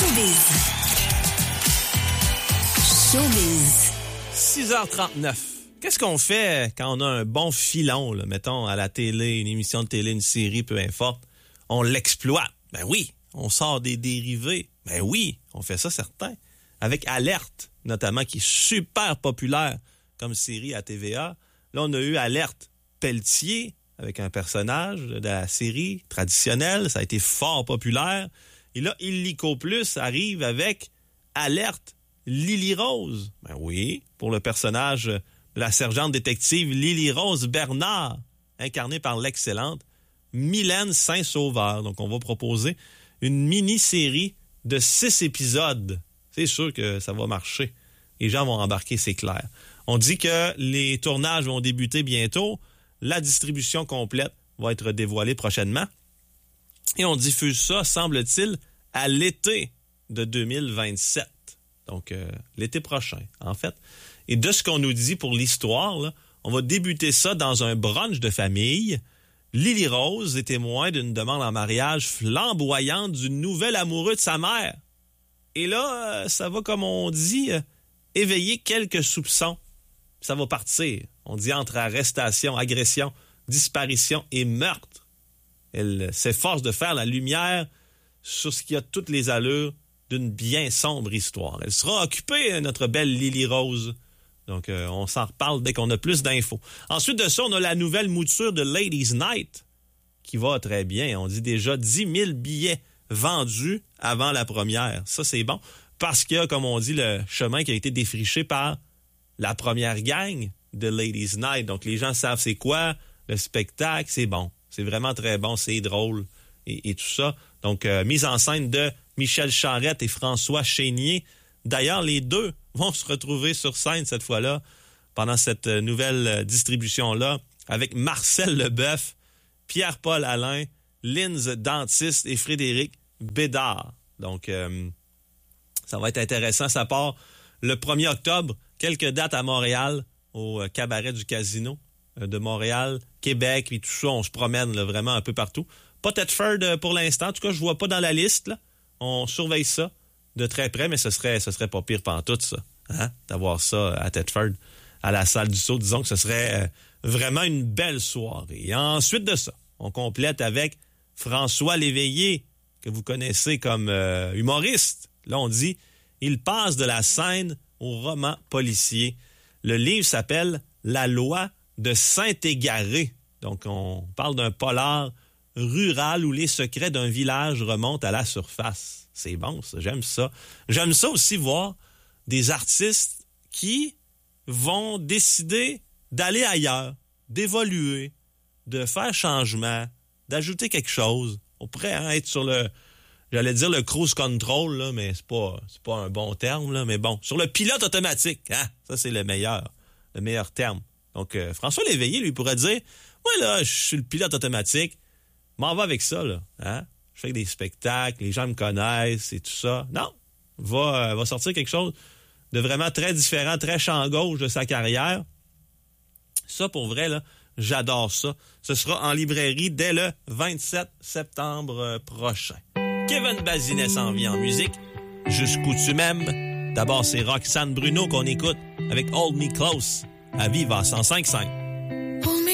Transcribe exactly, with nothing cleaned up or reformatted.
Showbiz. Showbiz. six heures trente-neuf. Qu'est-ce qu'on fait quand on a un bon filon, là, mettons, à la télé, une émission de télé, une série, peu importe? On l'exploite. Ben oui. On sort des dérivés. Ben oui, on fait ça, certain. Avec Alerte, notamment, qui est super populaire comme série à T V A. Là, on a eu Alerte Pelletier, avec un personnage de la série traditionnelle. Ça a été fort populaire. Et là, Illico Plus arrive avec Alerte Lily Rose. Ben oui, pour le personnage de la sergente détective Lily Rose Bernard, incarnée par l'excellente Mylène Saint-Sauveur. Donc, on va proposer une mini-série de six épisodes. C'est sûr que ça va marcher. Les gens vont embarquer, c'est clair. On dit que les tournages vont débuter bientôt. La distribution complète va être dévoilée prochainement. Et on diffuse ça, semble-t-il, à l'été de deux mille vingt-sept. Donc, euh, l'été prochain, en fait. Et de ce qu'on nous dit pour l'histoire, là, on va débuter ça dans un brunch de famille. Lily Rose est témoin d'une demande en mariage flamboyante du nouvel amoureux de sa mère. Et là, euh, ça va, comme on dit, euh, éveiller quelques soupçons. Ça va partir. On dit entre arrestation, agression, disparition et meurtre. Elle s'efforce de faire la lumière sur ce qui a toutes les allures d'une bien sombre histoire. Elle sera occupée, notre belle Lily Rose. Donc, euh, on s'en reparle dès qu'on a plus d'infos. Ensuite de ça, on a la nouvelle mouture de Ladies Night qui va très bien. On dit déjà dix mille billets vendus avant la première. Ça, c'est bon parce qu'il y a, comme on dit, le chemin qui a été défriché par la première gang de Ladies Night. Donc, les gens savent c'est quoi, le spectacle, c'est bon. C'est vraiment très bon, c'est drôle et, et tout ça. Donc, euh, mise en scène de Michel Charette et François Chénier. D'ailleurs, les deux vont se retrouver sur scène cette fois-là pendant cette nouvelle distribution-là avec Marcel Leboeuf, Pierre-Paul Alain, Linz Dentiste et Frédéric Bédard. Donc, euh, ça va être intéressant. Ça part le premier octobre. Quelques dates à Montréal, au cabaret du Casino de Montréal, Québec, et tout ça. On se promène là, vraiment un peu partout. Pas Thetford pour l'instant. En tout cas, je ne vois pas dans la liste. Là. On surveille ça de très près, mais ce serait, ce serait pas pire pantoute, ça. Hein? D'avoir ça à Thetford, à la salle du Sceau. Disons que ce serait euh, vraiment une belle soirée. Et ensuite de ça, on complète avec François Léveillé, que vous connaissez comme euh, humoriste. Là, on dit, il passe de la scène au roman policier. Le livre s'appelle « La loi de Saint-Égaré ». Donc, on parle d'un polar rural où les secrets d'un village remontent à la surface. C'est bon, ça. J'aime ça. J'aime ça aussi voir des artistes qui vont décider d'aller ailleurs, d'évoluer, de faire changement, d'ajouter quelque chose. On pourrait hein, être sur le, j'allais dire le cruise control, là, mais c'est pas, c'est pas un bon terme, là, mais bon, sur le pilote automatique, hein, ça c'est le meilleur, le meilleur terme. Donc, euh, François Léveillé, lui, pourrait dire, moi, là, je suis le pilote automatique, m'en va avec ça, là, hein. Je fais des spectacles, les gens me connaissent et tout ça. Non, va, euh, va sortir quelque chose de vraiment très différent, très champ gauche de sa carrière. Ça, pour vrai, là, j'adore ça. Ce sera en librairie dès le vingt-sept septembre prochain. Kevin Bazinet s'en vient en musique. Jusqu'où tu m'aimes. D'abord, c'est Roxane Bruno qu'on écoute avec Hold Me Close à Viva cent cinq virgule cinq.